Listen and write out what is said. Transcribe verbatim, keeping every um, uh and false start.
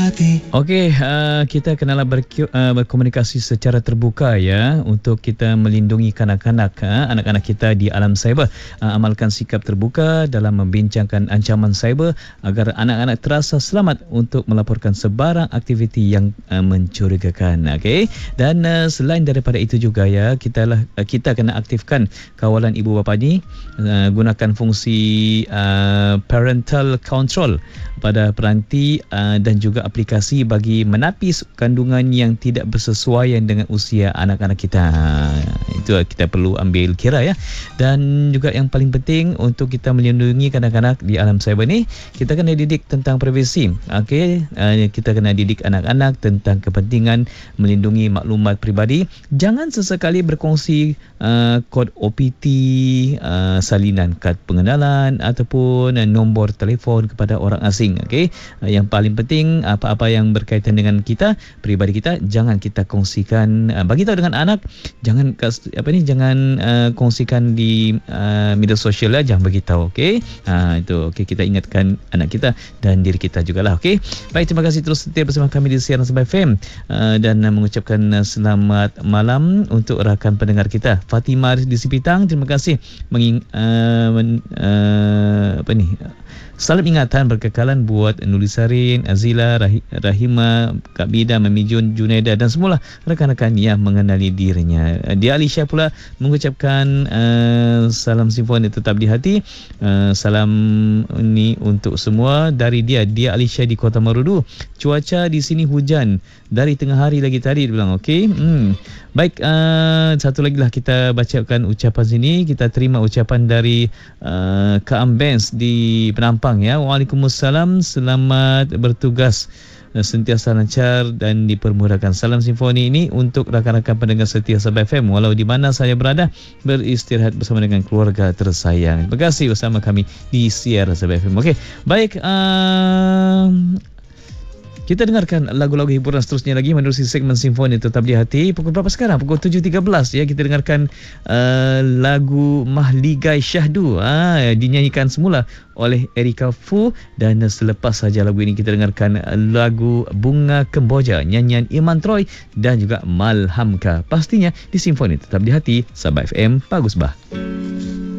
hati. Okey, uh, kita kenalah ber, uh, berkomunikasi secara terbuka ya, untuk kita melindungi kanak-kanak, uh, anak-anak kita di alam cyber. Uh, amalkan sikap terbuka dalam membincangkan ancaman cyber agar anak-anak terasa selamat untuk melaporkan sebarang aktiviti yang uh, mencurigakan. Okey, dan uh, selain daripada itu juga ya, kita lah uh, kita kena aktifkan kawalan ibu bapa ni, uh, gunakan fungsi uh, parental control pada peranti uh, dan juga aplikasi bagi menapis kandungan yang tidak bersesuaian dengan usia anak-anak kita. Itu kita perlu ambil kira ya. Dan juga yang paling penting untuk kita melindungi kanak-kanak di alam cyber ni, kita kena didik tentang privasi. Okey, uh, kita kena didik anak-anak tentang kepentingan melindungi maklumat peribadi. Jangan sesekali berkongsi uh, kod O P T, uh, salinan kad pengenalan ataupun uh, nombor telefon kepada orang asing. Okey, uh, yang paling penting apa-apa yang berkaitan dengan kita, peribadi kita, jangan kita kongsikan. Uh, bagi tahu dengan anak, jangan apa ni jangan uh, kongsikan di uh, media sosial lah, jangan bagi tahu. Okey, uh, itu okey, kita ingatkan anak kita dan diri kita jugalah. Okey, baik, terima kasih terus setia bersama kami di Siaran Sabah F M, uh, dan uh, mengucapkan uh, selamat malam untuk rakan pendengar kita Fatimah di Sipitang. Terima kasih menging, uh, men, uh, apa ni salam ingatan berkekalan buat Nulisarin, Azila, Rahima, Kak Bida, Mami Jun, Junaida dan semula rakan-rakan yang mengenali dirinya. Dia Alisha pula mengucapkan uh, salam simfoni tetap di hati. Uh, salam ini untuk semua dari dia. Dia Alisha di Kota Marudu. Cuaca di sini hujan dari tengah hari lagi tadi, dia bilang. Okey. Hmm. Baik, uh, satu lagi lah kita bacakan ucapan sini. Kita terima ucapan dari uh, Kak Ambens di Penampang ya. Waalaikumsalam, selamat bertugas, sentiasa lancar dan dipermudahkan. Salam simfoni ini untuk rakan-rakan pendengar setia Sabah F M walau di mana saya berada, beristirahat bersama dengan keluarga tersayang. Terima kasih bersama kami di Siaran Sabah F M. Okey, baik, uh, kita dengarkan lagu-lagu hiburan seterusnya lagi menerusi segmen Simfoni Tetap di Hati. Pukul berapa sekarang? Pukul tujuh tiga belas ya. Kita dengarkan uh, lagu Mahligai Syahdu, ah, dinyanyikan semula oleh Erika Fu. Dan selepas saja lagu ini kita dengarkan lagu Bunga Kemboja, nyanyian Iman Troy dan juga Malhamka. Pastinya di Simfoni Tetap di Hati Sabah F M Pagusbah.